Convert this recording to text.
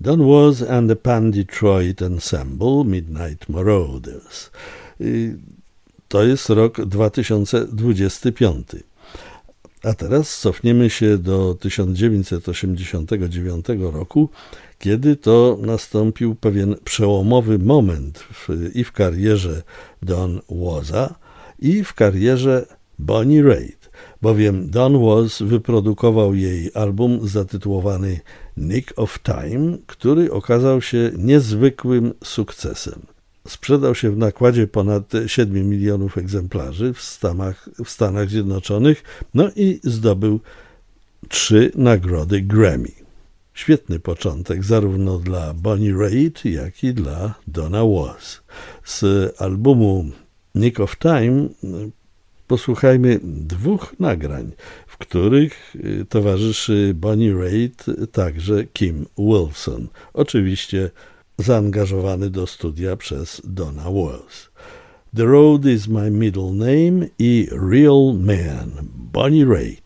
Don Was and the Pan Detroit Ensemble, Midnight Marauders. To jest rok 2025. A teraz cofniemy się do 1989 roku, kiedy to nastąpił pewien przełomowy moment w karierze Don Wasa i w karierze Bonnie Raitt, bowiem Don Was wyprodukował jej album zatytułowany Nick of Time, który okazał się niezwykłym sukcesem. Sprzedał się w nakładzie ponad 7 milionów egzemplarzy w Stanach Zjednoczonych, no i zdobył 3 nagrody Grammy. Świetny początek zarówno dla Bonnie Raitt, jak i dla Donna Was. Z albumu Nick of Time posłuchajmy 2 nagrań, w których towarzyszy Bonnie Raitt także Kim Wilson, oczywiście zaangażowany do studia przez Donna Was. The Road is My Middle Name i Real Man, Bonnie Raitt.